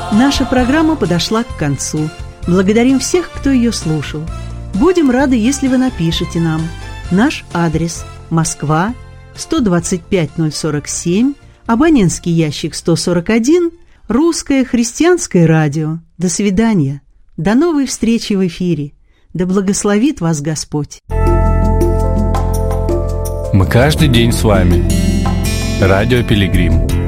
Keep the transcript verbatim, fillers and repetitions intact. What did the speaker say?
Наша программа подошла к концу. Благодарим всех, кто ее слушал. Будем рады, если вы напишете нам. Наш адрес: Москва, сто двадцать пять ноль сорок семь, абонентский ящик сто сорок один, Русское христианское радио. До свидания. До новой встречи в эфире. Да благословит вас Господь. Мы каждый день с вами. Радио Пилигрим.